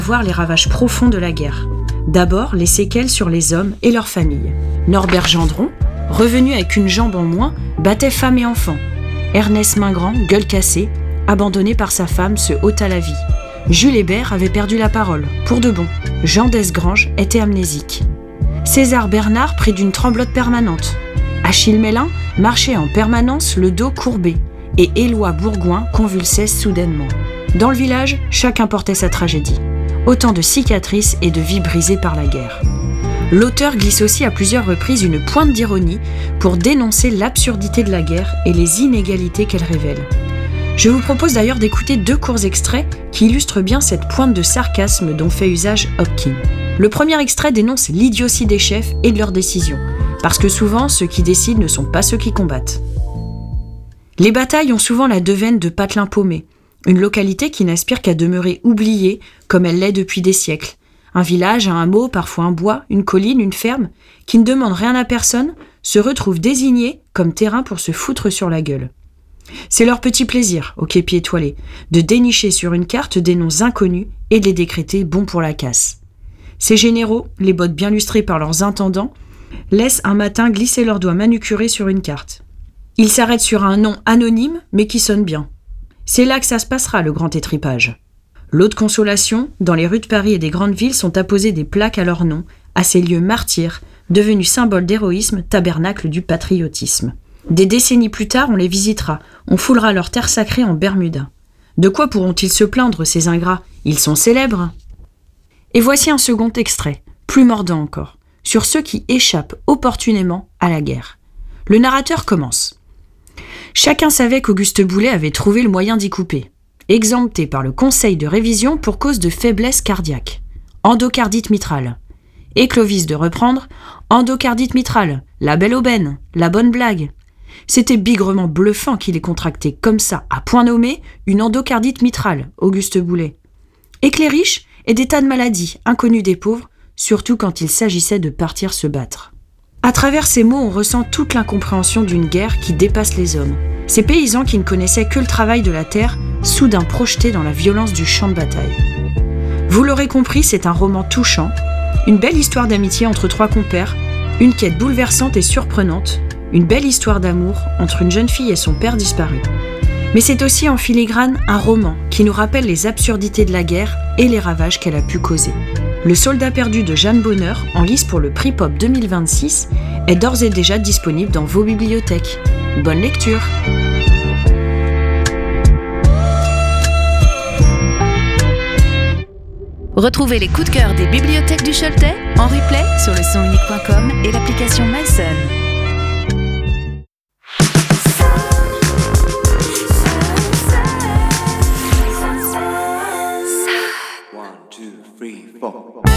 voir les ravages profonds de la guerre. D'abord, les séquelles sur les hommes et leurs familles. Norbert Gendron, revenu avec une jambe en moins, battait femmes et enfants. Ernest Mingrand, gueule cassée, abandonné par sa femme, se ôta la vie. Jules Hébert avait perdu la parole, pour de bon. Jean d'Esgrange était amnésique. César Bernard prit d'une tremblote permanente. Achille Mélin marchait en permanence le dos courbé, et Éloi Bourgoin convulsait soudainement. Dans le village, chacun portait sa tragédie. Autant de cicatrices et de vies brisées par la guerre. L'auteur glisse aussi à plusieurs reprises une pointe d'ironie pour dénoncer l'absurdité de la guerre et les inégalités qu'elle révèle. Je vous propose d'ailleurs d'écouter 2 courts extraits qui illustrent bien cette pointe de sarcasme dont fait usage Hopkins. Le premier extrait dénonce l'idiotie des chefs et de leurs décisions, parce que souvent, ceux qui décident ne sont pas ceux qui combattent. Les batailles ont souvent la devène de Patelin-Paumé, une localité qui n'aspire qu'à demeurer oubliée comme elle l'est depuis des siècles. Un village, un hameau, parfois un bois, une colline, une ferme, qui ne demande rien à personne, se retrouvent désignés comme terrain pour se foutre sur la gueule. C'est leur petit plaisir, au képi étoilé, de dénicher sur une carte des noms inconnus et de les décréter bons pour la casse. Ces généraux, les bottes bien lustrées par leurs intendants, laissent un matin glisser leurs doigts manucurés sur une carte. Ils s'arrêtent sur un nom anonyme, mais qui sonne bien. C'est là que ça se passera, le grand étripage. Lot de consolation, dans les rues de Paris et des grandes villes sont apposées des plaques à leur nom, à ces lieux martyrs, devenus symboles d'héroïsme, tabernacle du patriotisme. Des décennies plus tard, on les visitera, on foulera leur terre sacrée en Bermuda. De quoi pourront-ils se plaindre, ces ingrats ? Ils sont célèbres. Et voici un second extrait, plus mordant encore, sur ceux qui échappent opportunément à la guerre. Le narrateur commence. Chacun savait qu'Auguste Boulay avait trouvé le moyen d'y couper. Exempté par le conseil de révision pour cause de faiblesse cardiaque. Endocardite mitrale. Et Clovis de reprendre. Endocardite mitrale, la belle aubaine, la bonne blague. C'était bigrement bluffant qu'il ait contracté comme ça, à point nommé, une endocardite mitrale, Auguste Boulay. Et que les riches aient des tas de maladies, inconnues des pauvres, surtout quand il s'agissait de partir se battre. À travers ces mots, on ressent toute l'incompréhension d'une guerre qui dépasse les hommes. Ces paysans qui ne connaissaient que le travail de la terre, soudain projetés dans la violence du champ de bataille. Vous l'aurez compris, c'est un roman touchant, une belle histoire d'amitié entre 3 compères, une quête bouleversante et surprenante, une belle histoire d'amour entre une jeune fille et son père disparu. Mais c'est aussi en filigrane un roman qui nous rappelle les absurdités de la guerre et les ravages qu'elle a pu causer. Le Soldat perdu de Jeanne Bonheur, en lice pour le Prix Pop 2026, est d'ores et déjà disponible dans vos bibliothèques. Bonne lecture! Retrouvez les coups de cœur des bibliothèques du Choletais en replay sur le sonunique.com et l'application myson. One, two, three, four.